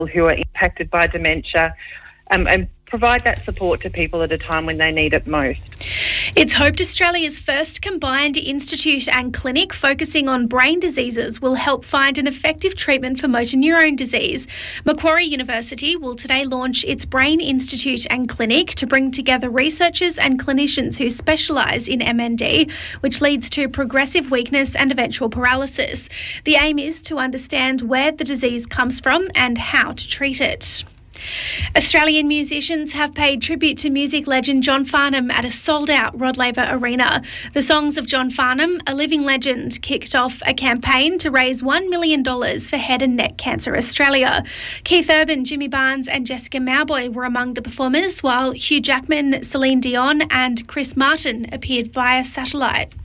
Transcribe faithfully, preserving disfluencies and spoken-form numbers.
who are impacted by dementia, um, and provide that support to people at a time when they need it most. It's hoped Australia's first combined institute and clinic focusing on brain diseases will help find an effective treatment for motor neurone disease. Macquarie University will today launch its Brain Institute and Clinic to bring together researchers and clinicians who specialise in M N D, which leads to progressive weakness and eventual paralysis. The aim is to understand where the disease comes from and how to treat it. Australian musicians have paid tribute to music legend John Farnham at a sold-out Rod Laver Arena. The Songs of John Farnham, a living legend, kicked off a campaign to raise one million dollars for Head and Neck Cancer Australia. Keith Urban, Jimmy Barnes and Jessica Mauboy were among the performers, while Hugh Jackman, Celine Dion and Chris Martin appeared via satellite.